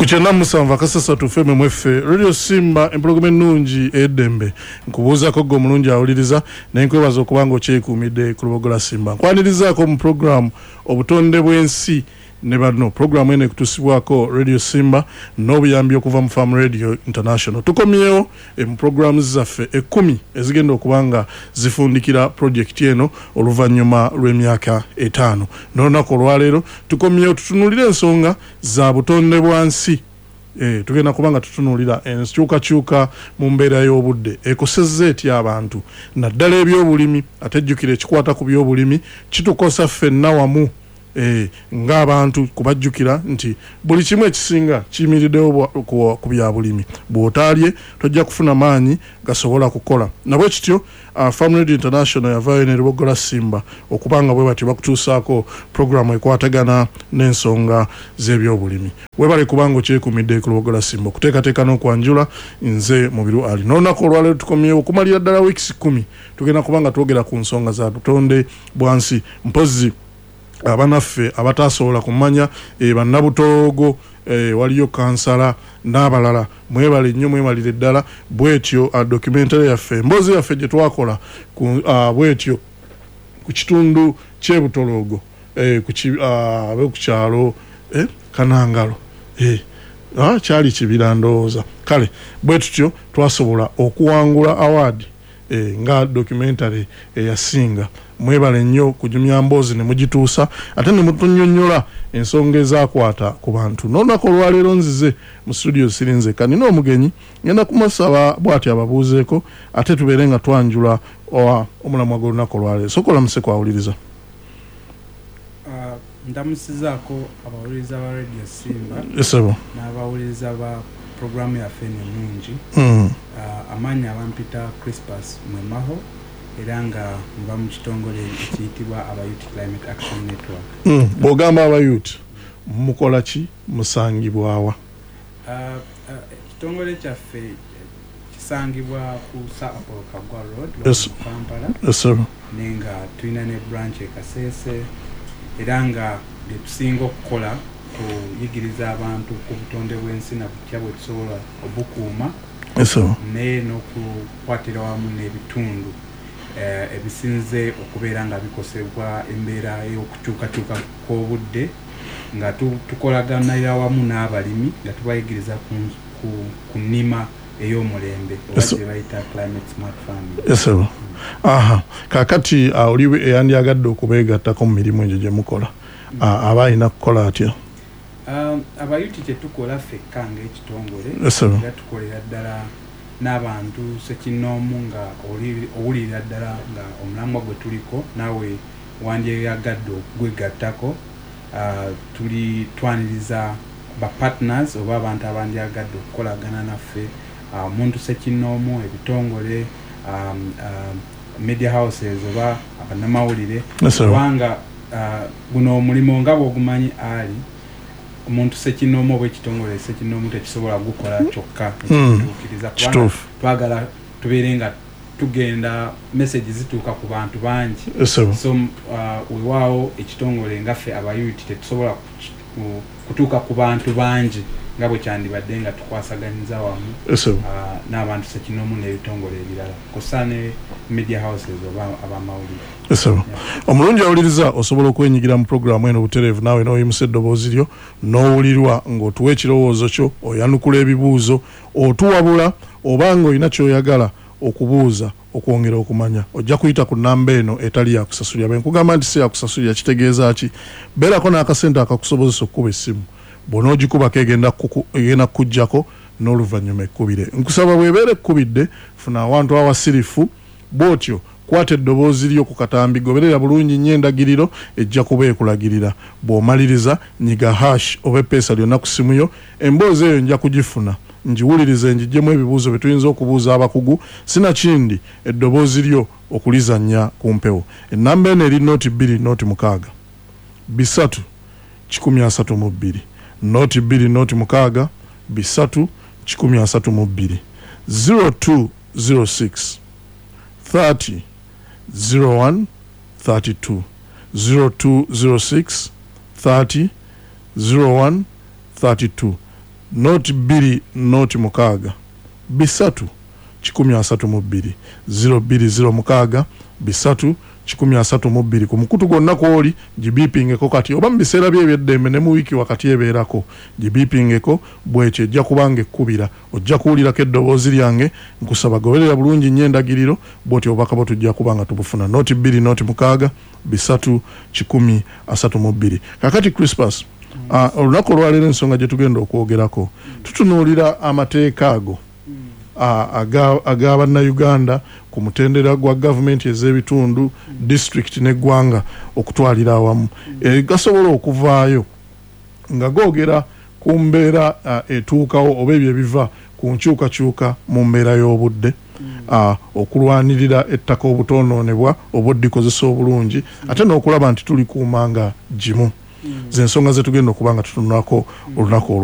Kuchena musanva kasasa tufeme mwefe Radio Simba empologome nungi edembe nkubuza ko go mulungi awuliriza nenkwebaza okubanga kyekumidde ku lubogola Simba nkwanirizaako mu program obutonde bw'ensi ne bano program ene kutusibwako Radio Simba n'obuyambi okuva mu Farm Radio International tukomyewo mu programs zaffe 10 ezigenda okubanga zifundikira project eno oluvanyuma lw'emyaka 5 n'olunaku olwaleero tukomyewo tutunulira ensonga za butonde bwansi tugenda kubanga tutunulira enkyukakyuka mu mbeera y'obudde ekosezza etya abantu naddala ebyobulimi atejjukira ekikwata ku byobulimi kitukosa ffenna wamu ng'abantu kubajjukira nti buli kimu ekisinga kiyimiriddewo ku byabulimi bw'otaalye tojja kufuna maanyi gasobola kukola nabwe kityo Farm Radio International yavaayo ne lubogola Simba okubanga bwe bati bakutuusaako programu ekwatagana n'ensonga z'ebyobulimi webale kubanga okyekumidde ku lubogola Simba okuteekateeka n'okwanjula nze Mubiru Ali n'olunaku olwaleero tukomyewo okumalira ddala weeks 10 tugenda kubanga twogera ku nsonga za butonde bwansi mpozi abanaffe abatasobola kumanya bannabutoogo waliyo kansala n'abalala mwebale nnyo mwemalire ddala bwetyo documentary yaffe emboozi yaffe gye twakola bwetyo ku kitundu ky'ebutoloogo ku kyalo Kanangalo kyali kibira ndowooza kale bwetutyo twasobola okuwangula award nga documentary eyasinga mwebale nnyo kujumya mboozi ne mugituusa ate ne mutunyonnyola ensonga ezakwata ku bantu n'olunaku olwaleero nzize mu studio sirinze kanina omugenyi ngenda kumusaba bw'ati ababuuzeeko ate tubeere nga twanjula omulamwa gw'olunaku olwaleero sokola muse kwawuliriza ndamusizaako abawuliriza ba Radio Simba esebo n'abawuliriza ba programu yaffe ennungi amaanyi abampita Crispus Mwemaho era nga mba mu kitongole ekiyitibwa aba Youth Climate Action Network. Bw'ogamba aba youth mukola ki musangibwawa? Kitongole kyaffe kisangibwa ku Sir Apollo Kagwa Road mu Kampala nenga tulina ne branch e Kasese era nga tusinga okukola kuyigiriza abantu ku butonde bw'ensi na butya bwe tusobola obukuuma ne n'okukwatira wamu n'ebitundu ebisinze okubeera nga bikosebwa embeera y'okukyukakyuka kw'obudde nga tukolaganira wamu n'abalimi nga tubayigiriza ku nnima ey'omulembe oba gye bayita climate smart farming. Kakati oliwe eyandyagadde okubeegattako mu mirimu egyo gye mukola aba alina kukola atya? Abayuti tetukola ffekka ng'ekitongole era tukolera ddala n'abantu sekinnoomu nga owulirira ddala nga omulamwa gwe tuliko naawe wandyeyagadde okugwegattako twaniriza ba partners oba abantu abandyagadde okukolagana naffe omuntu sekinnoomu ebitongole media houses oba abannamawulire kubanga guno omulimu nga bw'ogumanyi ali omuntu sekinnoomu oba ekitongole sekinnoomu tekisobola gukola kyokka ekituukiriza kubanga twagala tubeere nga tugenda message zituuka ku bantu bangi so wewaawo ekitongole ngaffe abayuti tetusobola kutuuka ku bantu bangi nga bwe kyandibadde nga tukwasaganyiza wamu n'abantu sekinnoomu n'ebitongole ebirala kosa ne media houses oba abamawulire. Omulungi awuliriza osobola okwenyigira mu programu eno butereevu naawe n'oyimusa eddoboozi lyo n'owulirwa ng'otuwa ekirowoozo kyo oyanukula ebibuuzo otuwabula obanga olina ky'oyagala okubuuza okwongera okumanya ojja kuyita ku nnamba eno etali yakusasulira benkugamba nti si yakusasulira kitegeeza ki beerako n'akasente akakusobozesa okkuba essimu bw'onoogikubako egenda kukujjako n'oluvannyuma ekkubire nkusaba bw'ebeera ekkubidde funa awantu awasirifu bw'otyo kwata eddoboozi lyo ku katambi goberera bulungi nnyo endagiriro ejja kuba ekulagirira bw'omaliriza nyiga hash oba eppeesa lyonna ku simu yo emboozi eyo nja kugifuna njiwulirize njijjemu ebibuuzo bye tuyinza okubuuza abakugu sinakindi eddoboozi lyo okulizannya ku mpewo ennamba eno eri noti 2 noti 6 bisatu 132 noti 2 noti 6 bisatu 132 0206 30 01 32 0206 30 01 32 noti 2 noti mukaaga bisatu 132 020 mukaaga bisatu 132 ku mukutu gonna kwoli gibipingeko kati oba mbiseera byebyedembe ne mu wiki wakati ebeerako gibipingeko bwekyo ejja kubanga ekkubira ojja kuwulirako eddoboozi lyange nkusaba goberera bulungi nnyo endagiriro bw'otyo obubaka bwo tujja kubanga tubufuna noti 2 noti mukaaga bisatu 132 kakati Crispus olunaku olwaleero ensonga gye tugenda okwogerako tutunuulira amateeka ago ag'Abannayuganda ku mutendera gwa gavumenti ez'ebitundu district n'eggwanga okutwalira awamu gasobola okuvaayo nga googera ku mbeera etuukawo oba ebyo ebiva ku nkyukakyuka mu mbeera y'obudde okulwanirira ettaka obutonoonebwa oba oddikozesa obulungi ate n'okulaba nti tulikuumanga gimu z'ensonga ze tugenda okuba nga tutunulako olunaku olwo